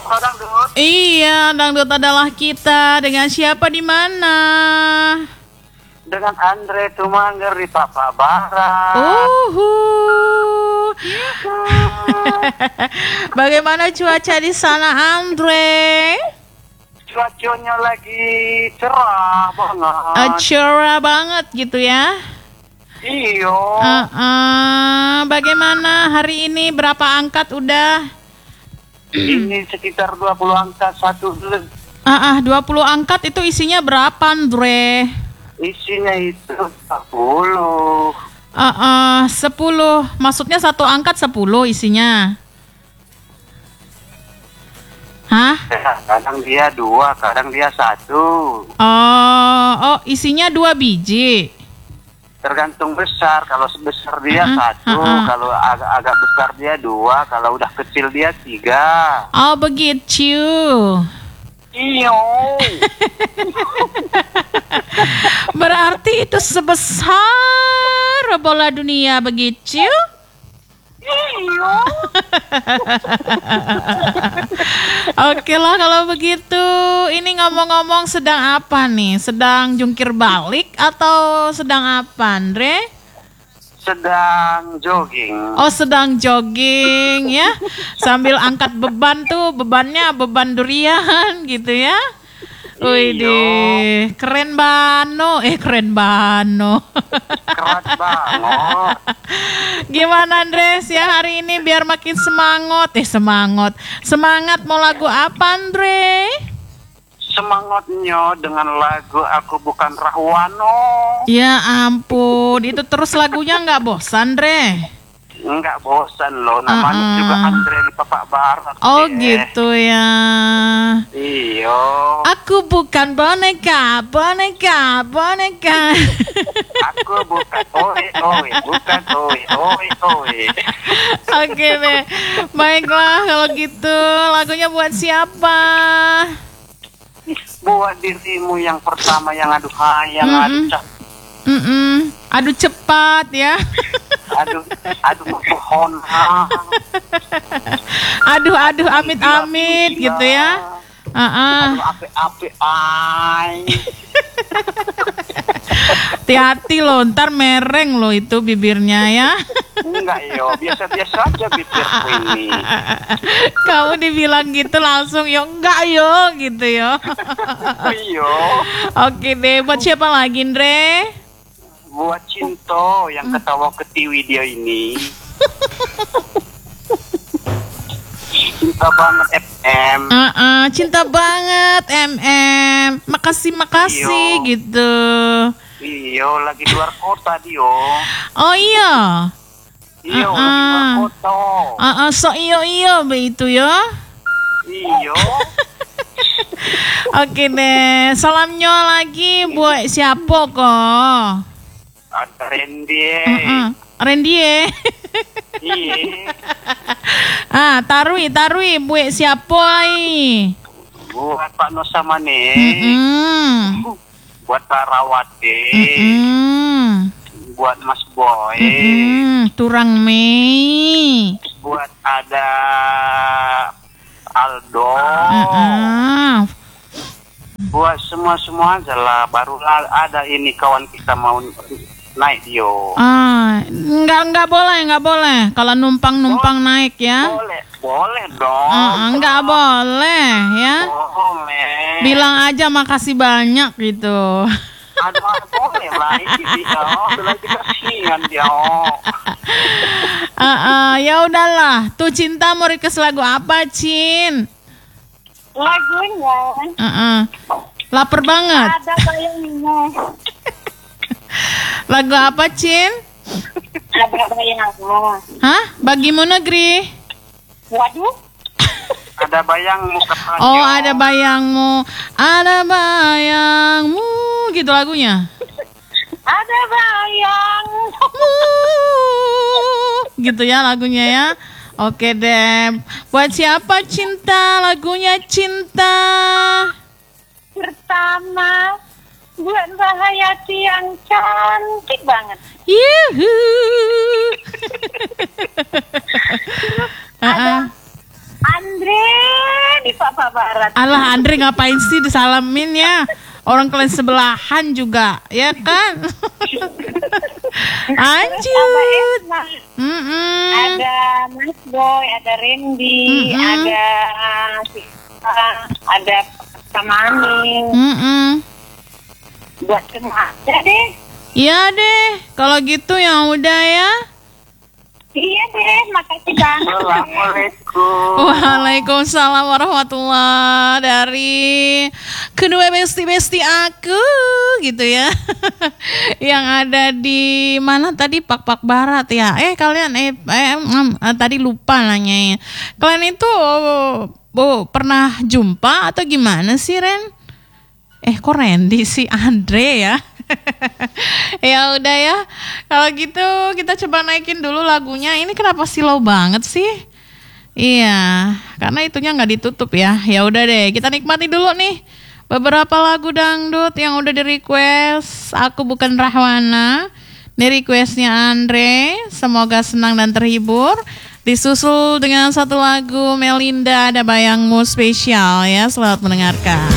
Suka dangdut. Iya, dangdut adalah kita. Dengan siapa di mana? Dengan Andre Tumangger di Papa Barat. Bagaimana cuaca di sana, Andre? Cuacanya lagi cerah banget. Cerah banget gitu ya? Iyo. Bagaimana hari ini? Berapa angkat udah? Ini sekitar 20 angkat satu. 20 angkat itu isinya berapa, Andre? Isinya itu 10. 10. Maksudnya satu angkat 10 isinya. Hah? Kadang dia 2, kadang dia 1. Oh, isinya 2 biji. Tergantung besar. Kalau sebesar dia 1, kalau agak besar dia 2, kalau udah kecil dia 3. Oh, begitu. Iyo. Berarti itu sebesar bola dunia begitu? Iyo. Oke lah kalau begitu. Ini ngomong-ngomong sedang apa nih? Sedang jungkir balik atau sedang apa, Andre? Sedang jogging. Oh, sedang jogging ya. Sambil angkat beban tuh, bebannya beban durian gitu ya. Wih, keren Bano. Keren Bano. Keras banget. Gimana Andres ya hari ini biar makin semangat mau lagu apa Andre? Semangatnya dengan lagu Aku Bukan Rahwano. Ya ampun, itu terus lagunya nggak bosan Andre? Enggak bosan loh, namanya juga Andre di Papa Barat. Oh gitu ya. Iyo. Aku bukan boneka. Aku bukan bukan oi. Oke deh, baiklah kalau gitu lagunya buat siapa? Buat dirimu yang pertama yang adu Aduh cepat ya. Aduh mohon. Aduh amit gitu ya. Aduh api ai. Hati-hati loh, ntar mereng loh itu bibirnya ya. Enggak yo, biasa-biasa aja bibirku ini. Kamu dibilang gitu langsung yo enggak yo gitu yo. Iyo. Oke deh, buat siapa lagi Andre? Buat Cinto yang ketawa ketiwi dia ini. Cinta banget FM. Cinta banget MM. Makasih Iyo. gitu. Iyo, lagi luar kota dia. Oh iya. Iyo, lagi luar kota. So iyo begitu ya. Iyo. Oke deh, salamnya lagi buat siapa kok? Ada Randy. Randy Iya. Tarui buat siapa ini? Buat Pak Nosamane. Buat Pak Rawati. Buat Mas Boy. Turang Mei. Buat ada Aldo. Buat semua aja lah. Baru ada ini kawan kita mau naik Dio. Enggak boleh. Kalau numpang naik ya. Boleh dong. Enggak boleh ya. Boleh. Bilang aja makasih banyak gitu. Aduh, boleh lah ini dia. Lagi kasihan dia. Ya udahlah. Tuh Cinta mau request lagu apa, Cin? Lagunya Lapar banget. ada bayangnya. Lagu apa, Cin? Ada bayangnya. Hah? Bagimu negeri? Waduh. Ada bayangmu katanya. Oh, ada bayangmu. Ada bayangmu. Gitu lagunya. Ada bayangmu. Gitu ya lagunya ya. Oke deh. Buat siapa Cinta? Lagunya Cinta. Pertama buat Bahayati yang cantik banget. Yuhu. Ada Andre di Pak Pak Barat. Alah Andre ngapain sih disalamin ya? Orang kalian sebelahan juga, ya kan? Lanjut. Ada Esma, Mm-mm. ada Mas Boy, ada Randy, ada ada Kamani. Buat semua aja deh. Iya deh, kalau gitu yang udah ya. Iya deh, makasih banget. Assalamualaikum. Waalaikumsalam warahmatullah dari kedua besti-besti aku gitu ya. Yang ada di mana tadi Pak Barat ya. Kalian tadi lupa nanya. Kalian itu pernah jumpa atau gimana sih Ren? Kok Randy sih Andre ya? Ya udah ya. Kalau gitu kita coba naikin dulu lagunya. Ini kenapa slow banget sih? Iya, karena itunya nggak ditutup ya. Ya udah deh, kita nikmati dulu nih beberapa lagu dangdut yang udah di request. Aku Bukan Rahwana. Ini requestnya Andre. Semoga senang dan terhibur. Disusul dengan satu lagu Melinda Ada Bayangmu spesial ya. Selamat mendengarkan.